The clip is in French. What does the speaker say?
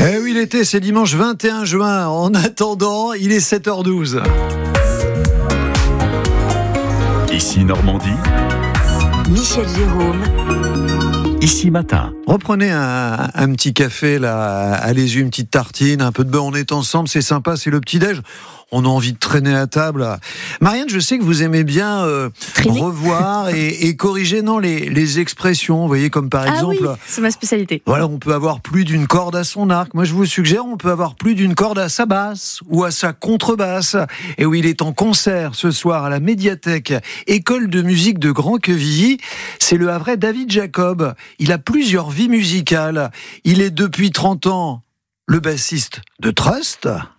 Eh oui, l'été, c'est dimanche 21 juin. En attendant, il est 7h12. Ici Normandie. Michel Jérôme. Ici Matin. Reprenez un petit café, là, allez-y, une petite tartine, un peu de beurre, on est ensemble, c'est sympa, c'est le petit-déj. On a envie de traîner à table. Marianne, je sais que vous aimez bien revoir et corriger les expressions. Vous voyez, comme par exemple... Ah oui, c'est ma spécialité. Voilà, on peut avoir plus d'une corde à son arc. Moi, je vous suggère, on peut avoir plus d'une corde à sa basse ou à sa contrebasse. Et oui, il est en concert ce soir à la médiathèque École de musique de Grand-Quevilly. C'est le Havrais David Jacob. Il a plusieurs vies musicales. Il est depuis 30 ans le bassiste de Trust.